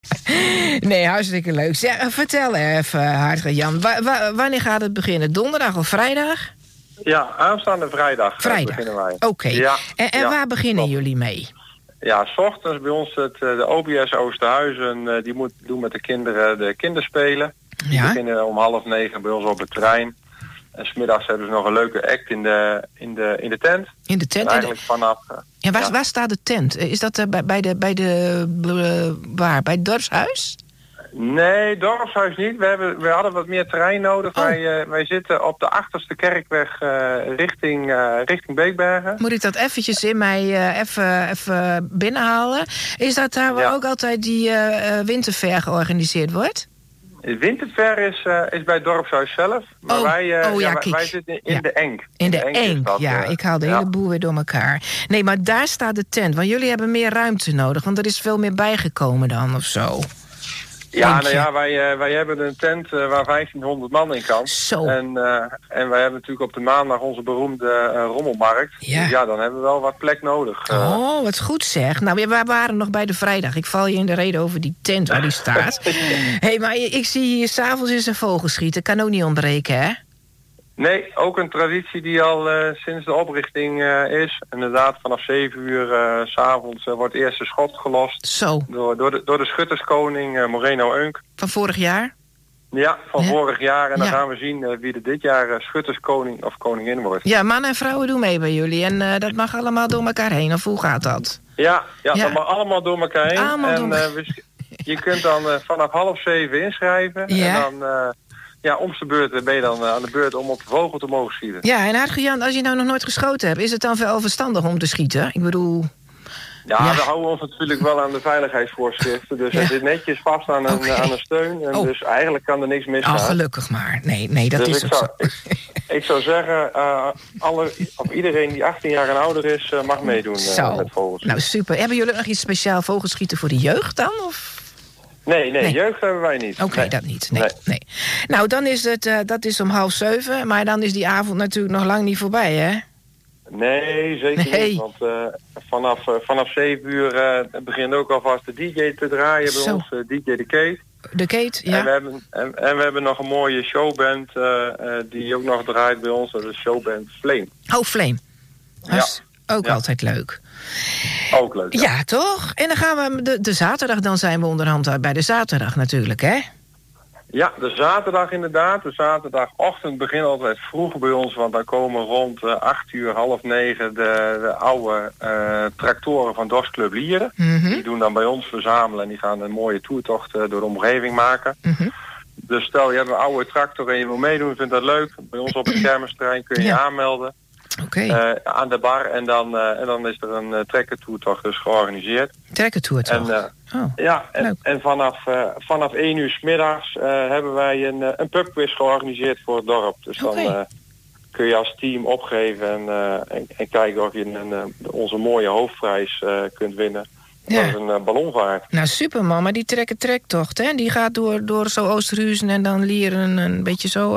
Nee, hartstikke leuk. Zeg, vertel even, Hartge Jan. Wanneer gaat het beginnen? Donderdag of vrijdag? Ja, aanstaande vrijdag. Vrijdag, beginnen wij. Oké. Ja, en waar beginnen jullie mee? Ja, 's ochtends bij ons de OBS Oosterhuizen. Die moet doen met de kinderen de kinderspelen. Die beginnen om 8:30 bij ons op het terrein. En 's middags hebben ze nog een leuke act in de tent. In de tent? En eigenlijk vanaf... waar staat de tent? Is dat bij het dorpshuis? Nee, dorpshuis niet. We hadden wat meer terrein nodig. Wij zitten op de achterste kerkweg richting Beekbergen. Moet ik dat eventjes in mij even binnenhalen? Is dat daar waar ook altijd die winterfair georganiseerd wordt? De winterfair is bij het dorpshuis zelf. Maar wij zitten in de Enk. In de Enk, ik haal de hele boel weer door elkaar. Nee, maar daar staat de tent. Want jullie hebben meer ruimte nodig. Want er is veel meer bijgekomen dan, of zo. Ja, wij hebben een tent waar 1500 man in kan. Zo. En wij hebben natuurlijk op de maandag onze beroemde rommelmarkt. Ja. Dus ja, dan hebben we wel wat plek nodig. Wat goed zeg. Nou, we waren nog bij de vrijdag. Ik val je in de reden over die tent waar die staat. Hé, maar ik zie hier 's avonds is een vogelschieten. Kan ook niet ontbreken, hè? Nee, ook een traditie die al sinds de oprichting is. Inderdaad, vanaf 7 uur 's avonds wordt het eerste schot gelost. Zo. Door de schutterskoning Moreno Eunk. Van vorig jaar? Ja, van vorig jaar. En dan gaan we zien wie er dit jaar schutterskoning of koningin wordt. Ja, mannen en vrouwen doen mee bij jullie. En dat mag allemaal door elkaar heen. Of hoe gaat dat? Ja. Dat mag allemaal door elkaar heen. Je kunt dan vanaf 6:30 inschrijven. Ja. En dan... om de beurt ben je dan aan de beurt om op de vogel te mogen schieten. Ja, en Hartge Jan, als je nou nog nooit geschoten hebt... is het dan wel verstandig om te schieten? Ik bedoel... Ja, we houden ons natuurlijk wel aan de veiligheidsvoorschriften. Dus het zit netjes vast aan een steun. En dus eigenlijk kan er niks misgaan. Gelukkig maar. Nee, dat dus is ook zo. Ik zou zeggen, iedereen die 18 jaar en ouder is... mag meedoen met vogels. Nou, super. Hebben jullie nog iets speciaal vogelschieten voor de jeugd dan? Of... Nee, jeugd hebben wij niet. Oké, dat niet. Nee. Nou, dan is dat is om 6:30, maar dan is die avond natuurlijk nog lang niet voorbij, hè? Nee, zeker niet. Want vanaf 7 uur begint ook alvast de DJ te draaien bij ons, DJ De Kate. De Kate, ja. En we hebben nog een mooie showband die ook nog draait bij ons, dat is showband Flame. Oh, Flame. Dat is ook altijd leuk. Ook leuk, ja. Toch? En dan gaan we de zaterdag, dan zijn we onderhand bij de zaterdag natuurlijk, hè? Ja, de zaterdag inderdaad. De zaterdagochtend begint altijd vroeg bij ons, want dan komen rond 8 uur, 8:30 de oude tractoren van Dorpsclub Lieren. Mm-hmm. Die doen dan bij ons verzamelen en die gaan een mooie toertocht door de omgeving maken. Mm-hmm. Dus stel je hebt een oude tractor en je wil meedoen, vindt dat leuk. Bij ons op het kermisterrein kun je je aanmelden. Aan de bar en dan is er een trekkertoertocht dus georganiseerd. Trekkertoertocht? En vanaf 1 uur 's middags hebben wij een pubquiz georganiseerd voor het dorp. Dus dan kun je als team opgeven en kijken of je onze mooie hoofdprijs kunt winnen. Dat is een ballonvaart. Nou, super man, maar die trektocht, hè? Die gaat door zo Oosterhuizen en dan Lieren een beetje zo...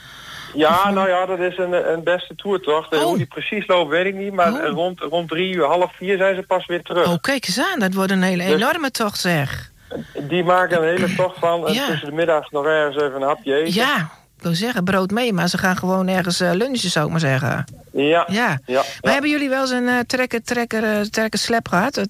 dat is een beste toertocht. Hoe die precies loopt, weet ik niet. Maar rond 3 uur, 3:30 zijn ze pas weer terug. Oh, kijk eens aan. Dat wordt een hele enorme tocht, zeg. Die maken een hele tocht van. En tussen de middags nog ergens even een hapje eten. Ja, ik wil zeggen, brood mee. Maar ze gaan gewoon ergens lunchen, zou ik maar zeggen. Ja. Maar hebben jullie wel eens een trekker slap gehad?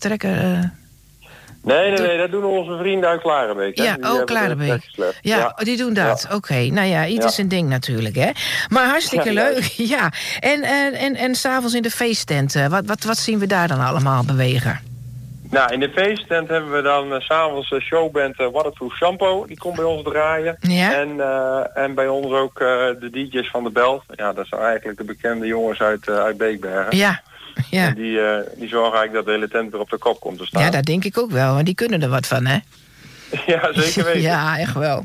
Nee, dat doen onze vrienden uit Klarenbeek. Hè? Ja, Klarenbeek. Ja, die doen dat. Oké, nou ja, iets is een ding natuurlijk, hè. Maar hartstikke leuk, ja. En 's avonds in de feesttent, wat zien we daar dan allemaal bewegen? Nou, in de feesttent hebben we dan 's avonds showband Waterproof Shampoo. Die komt bij ons draaien. Ja. En bij ons ook de DJ's van de Belt. Ja, dat zijn eigenlijk de bekende jongens uit Beekbergen. Ja. Ja. En die zorgen eigenlijk dat de hele tent weer op de kop komt te staan. Ja, dat denk ik ook wel. Want die kunnen er wat van, hè? Ja, zeker weten. Ja, echt wel.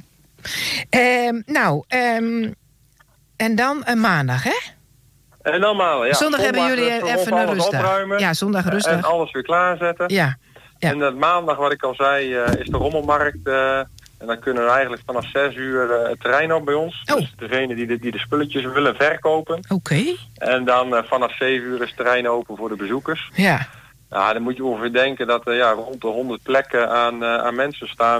En dan maandag, hè? En dan maandag, ja. Zondag hebben jullie even een rustdag. Opruimen, ja, zondag rustig. En alles weer klaarzetten. Ja. En dat maandag, wat ik al zei, is de rommelmarkt... En dan kunnen we eigenlijk vanaf 6 uur het terrein op bij ons. Dus degene die de spulletjes willen verkopen. Oké. En dan vanaf 7 uur is het terrein open voor de bezoekers. Ja. Dan moet je ongeveer denken dat rond de 100 plekken aan mensen staan